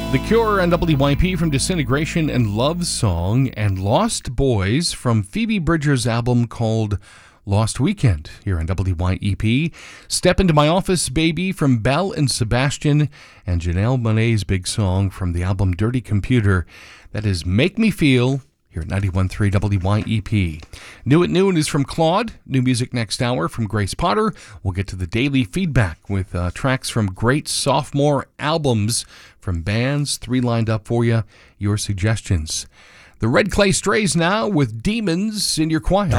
The Cure and WYP from Disintegration and Love Song, and Lost Boys from Phoebe Bridgers' album called Lost Weekend here on WYEP. Step Into My Office, Baby from Belle and Sebastian, and Janelle Monáe's big song from the album Dirty Computer. That is Make Me Feel here at 91.3 WYEP. New at Noon is from Claude. New music next hour from Grace Potter. We'll get to the daily feedback with tracks from great sophomore albums from bands. 3 lined up for you. Your suggestions. The Red Clay Strays now with Demons in Your Quiet.